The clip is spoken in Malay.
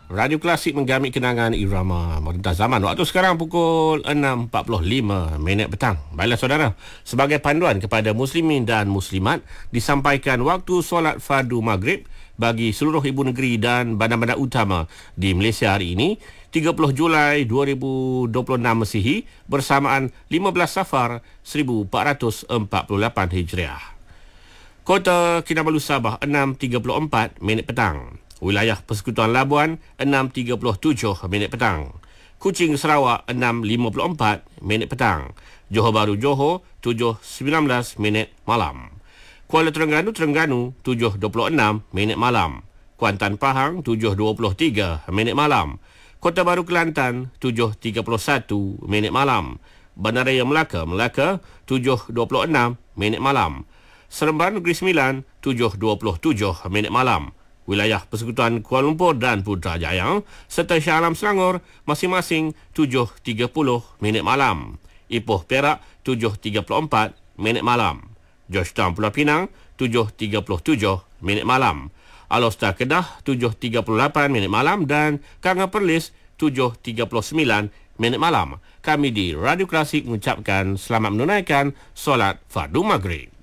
Radio Klasik menggamit kenangan irama merentas zaman. Waktu sekarang pukul 6.45 petang. Baiklah saudara, sebagai panduan kepada muslimin dan muslimat, disampaikan waktu solat fardu maghrib bagi seluruh ibu negeri dan bandar-bandar utama di Malaysia hari ini, 30 Julai 2026 Masihi, bersamaan 15 Safar 1448 Hijriah. Kota Kinabalu Sabah 6.34 petang. Wilayah Persekutuan Labuan 6.37 petang. Kuching Sarawak 6.54 petang. Johor Bahru Johor 7.19 malam. Kuala Terengganu 7.26 malam. Kuantan Pahang 7.23 malam. Kota Baru Kelantan 7.31 malam. Bandaraya Melaka 7.26 malam. Seremban Negeri Sembilan 7.27 malam. Wilayah Persekutuan Kuala Lumpur dan Putrajaya serta Shah Alam Selangor masing-masing 7.30 malam. Ipoh Perak 7.34 malam. Georgetown Pulau Pinang 7.37 malam. Alor-Star Kedah 7.38 malam dan Kanga Perlis 7.39 malam. Kami di Radio Klasik mengucapkan selamat menunaikan solat fardu maghrib.